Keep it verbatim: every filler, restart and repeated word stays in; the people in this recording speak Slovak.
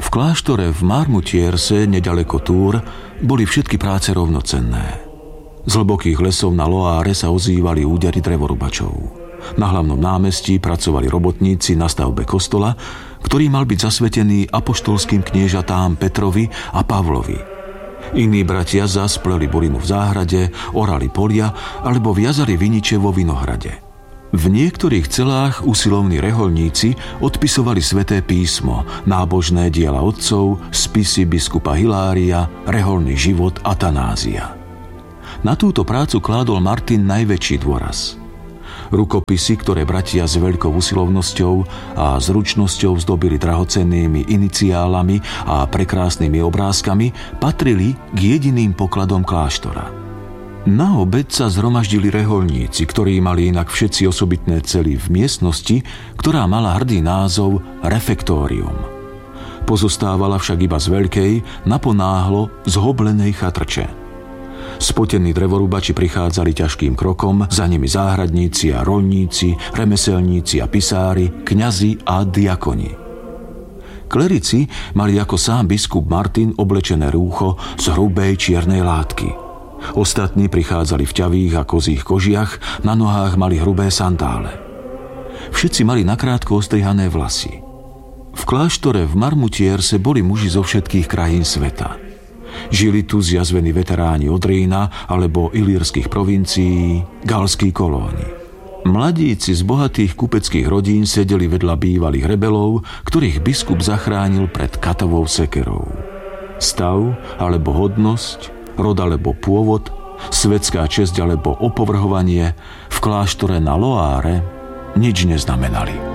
kláštore v Marmutierse, nedaleko Túr, boli všetky práce rovnocenné. Z hlbokých lesov na Loáre sa ozývali údery drevorubačov. Na hlavnom námestí pracovali robotníci na stavbe kostola, ktorý mal byť zasvetený apoštolským kniežatám Petrovi a Pavlovi. Iní bratia zas pleli burinu v záhrade, orali polia alebo viazali viniče vo vinohrade. V niektorých celách usilovní rehoľníci odpisovali sväté písmo, nábožné diela otcov, spisy biskupa Hilária, rehoľný život Atanázia. Na túto prácu kládol Martin najväčší dôraz. Rukopisy, ktoré bratia s veľkou usilovnosťou a zručnosťou zdobili drahocennými iniciálami a prekrásnymi obrázkami, patrili k jediným pokladom kláštora. Na obed sa zhromaždili rehoľníci, ktorí mali inak všetci osobitné cely v miestnosti, ktorá mala hrdý názov refektórium. Pozostávala však iba z veľkej, naponáhlo zhoblenej chatrče. Spotení drevorubači prichádzali ťažkým krokom, za nimi záhradníci a roľníci, remeselníci a pisári, kňazi a diakoni. Klerici mali ako sám biskup Martin oblečené rúcho z hrubej čiernej látky. Ostatní prichádzali v ťavých a kozích kožiach, na nohách mali hrubé sandále. Všetci mali nakrátko ostrihané vlasy. V kláštore v Marmutierse boli muži zo všetkých krajín sveta. Žili tu zjazvení veteráni od Rína alebo ilírskych provincií, galských kolónií. Mladíci z bohatých kupeckých rodín sedeli vedľa bývalých rebelov, ktorých biskup zachránil pred katovou sekerou. Stav alebo hodnosť, rod alebo pôvod, svetská česť alebo opovrhovanie v kláštore na Loáre nič neznamenali.